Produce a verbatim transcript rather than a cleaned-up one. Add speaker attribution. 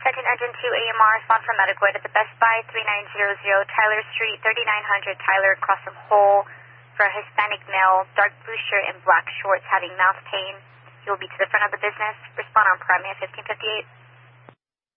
Speaker 1: Second Engine two A M R, respond from Medicoid at the Best Buy, three nine zero zero Tyler Street, thirty-nine hundred Tyler, across from Hole, for a Hispanic male, dark blue shirt and black shorts, having mouth pain. He will be to the front of the business. Respond on Prime at fifteen fifty-eight.